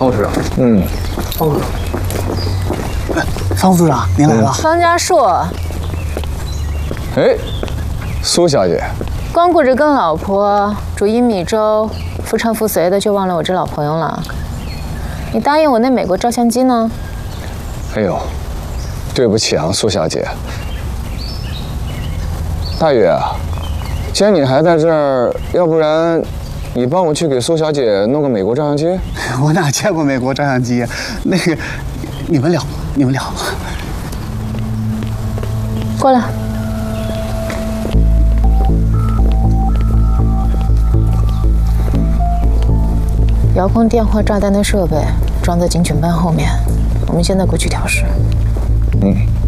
方副市长。 方副市长。方副市长，您来了。 方家硕， 哎，苏小姐， 光顾着跟老婆煮薏米粥，夫唱妇随的，就忘了我这老朋友了。你答应我那美国照相机呢？ 哎呦，对不起啊，苏小姐。大宇啊，既然你还在这儿，要不然你帮我去给苏小姐弄个美国照相机？ 我哪见过美国照相机呀？那个，你们聊，你们聊。 过来。遥控电话炸弹的设备装在警犬班后面，我们现在过去调试。